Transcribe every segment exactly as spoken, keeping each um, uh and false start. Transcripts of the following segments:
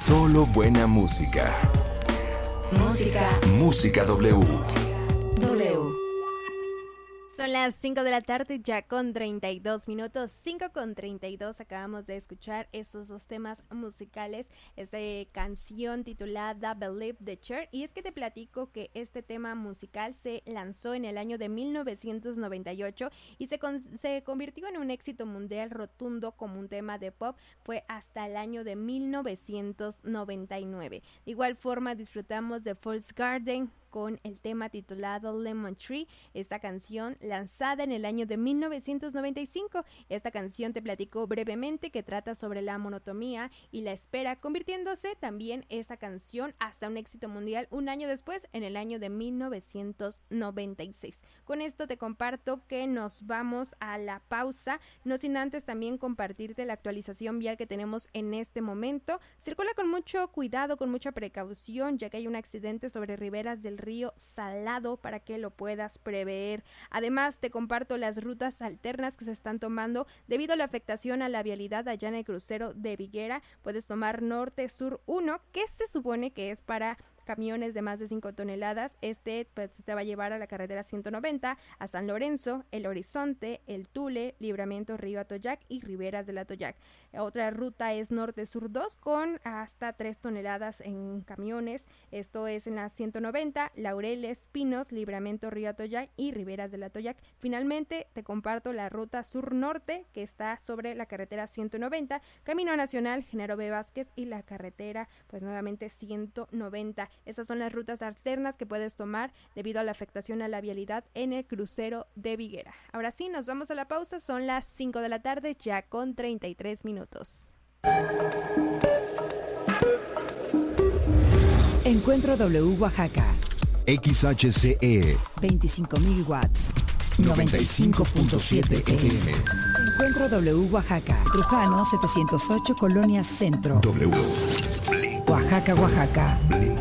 Solo buena música. Música. Música W. W. Son las cinco de la tarde ya con treinta y dos minutos, cinco con treinta y dos, acabamos de escuchar estos dos temas musicales, esta canción titulada Believe de Cher, y es que te platico que este tema musical se lanzó en el año de mil novecientos noventa y ocho y se, con, se convirtió en un éxito mundial rotundo como un tema de pop, fue hasta el año de mil novecientos noventa y nueve. De igual forma disfrutamos de False Garden con el tema titulado Lemon Tree, esta canción lanzada en el año de mil novecientos noventa y cinco. Esta canción te platico brevemente que trata sobre la monotonía y la espera, convirtiéndose también esta canción hasta un éxito mundial un año después, en el año de mil novecientos noventa y seis. Con esto te comparto que nos vamos a la pausa, no sin antes también compartirte la actualización vial que tenemos en este momento. Circula con mucho cuidado, con mucha precaución, ya que hay un accidente sobre riberas del río Salado para que lo puedas prever. Además, te comparto las rutas alternas que se están tomando debido a la afectación a la vialidad allá en el crucero de Viguera. Puedes tomar Norte Sur uno, que se supone que es para camiones de más de cinco toneladas. Este pues, te va a llevar a la carretera ciento noventa, a San Lorenzo, El Horizonte, El Tule, Libramiento Río Atoyac y Riberas del Atoyac. Otra ruta es Norte Sur dos con hasta tres toneladas en camiones. Esto es en la ciento noventa, Laureles, Pinos, Libramiento Río Atoyac y Riberas del Atoyac. Finalmente te comparto la ruta Sur Norte, que está sobre la carretera ciento noventa, Camino Nacional, Genaro B. Vázquez y la carretera pues nuevamente ciento noventa. Estas son las rutas alternas que puedes tomar debido a la afectación a la vialidad en el crucero de Viguera. Ahora sí, nos vamos a la pausa, son las cinco de la tarde ya con treinta y tres minutos. Encuentro W Oaxaca. X H C E veinticinco mil watts. noventa y cinco punto siete F M. Encuentro W Oaxaca. Trujano setecientos ocho, Colonia Centro. W. Oaxaca, Oaxaca.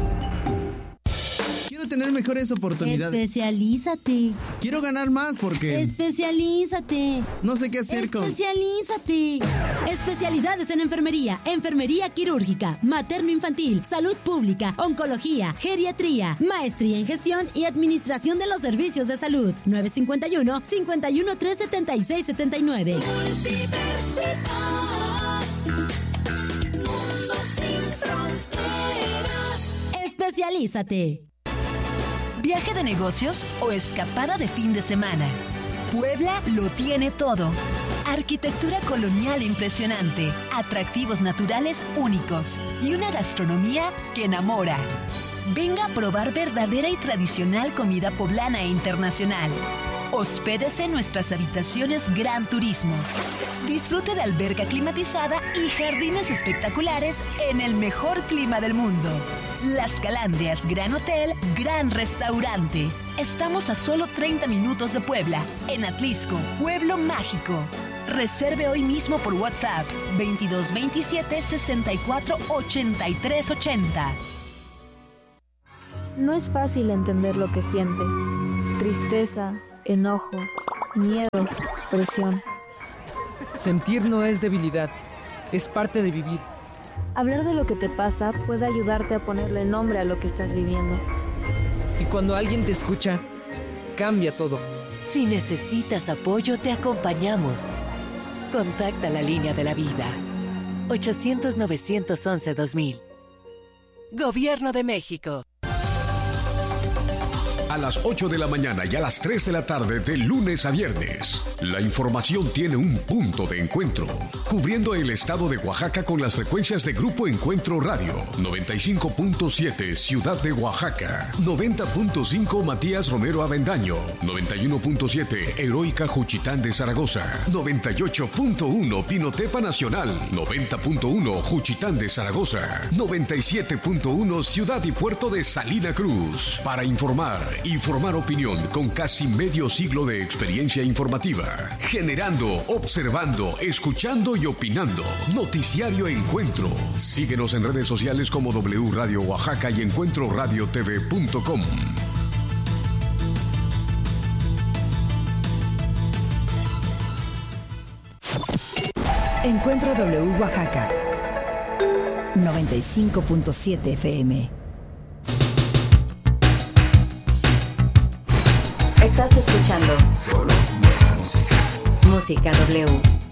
Quiero tener mejores oportunidades. Especialízate. Quiero ganar más porque... Especialízate. No sé qué hacer con... Especialízate. Especialidades en enfermería, enfermería quirúrgica, materno-infantil, salud pública, oncología, geriatría, maestría en gestión y administración de los servicios de salud. nueve cinco uno, cinco uno tres, siete seis siete nueve. Universidad. Mundo sin fronteras. Especialízate. ¿Viaje de negocios o escapada de fin de semana? Puebla lo tiene todo. Arquitectura colonial impresionante, atractivos naturales únicos y una gastronomía que enamora. Venga a probar verdadera y tradicional comida poblana e internacional. Hospédese en nuestras habitaciones Gran Turismo. Disfrute de alberca climatizada y jardines espectaculares en el mejor clima del mundo. Las Calandrias Gran Hotel, Gran Restaurante. Estamos a solo treinta minutos de Puebla, en Atlisco, Pueblo Mágico. Reserve hoy mismo por WhatsApp veintidós veintisiete sesenta y cuatro ochenta y tres ochenta. No es fácil entender lo que sientes. Tristeza, enojo, miedo, presión. Sentir no es debilidad, es parte de vivir. Hablar de lo que te pasa puede ayudarte a ponerle nombre a lo que estás viviendo. Y cuando alguien te escucha, cambia todo. Si necesitas apoyo, te acompañamos. Contacta la línea de la vida. ochocientos, novecientos once, dos mil. Gobierno de México. A las ocho de la mañana y a las tres de la tarde de lunes a viernes. La información tiene un punto de encuentro, cubriendo el estado de Oaxaca con las frecuencias de Grupo Encuentro Radio, noventa y cinco punto siete Ciudad de Oaxaca, noventa punto cinco Matías Romero Avendaño, noventa y uno punto siete Heroica Juchitán de Zaragoza, noventa y ocho punto uno Pinotepa Nacional, noventa punto uno Juchitán de Zaragoza, noventa y siete punto uno Ciudad y Puerto de Salina Cruz. Para informar y formar opinión con casi medio siglo de experiencia informativa. Generando, observando, escuchando y opinando. Noticiario Encuentro. Síguenos en redes sociales como W Radio Oaxaca y encuentro radio t v punto com. Encuentro W Oaxaca. noventa y cinco punto siete F M. Estás escuchando Solo buena música. Música W.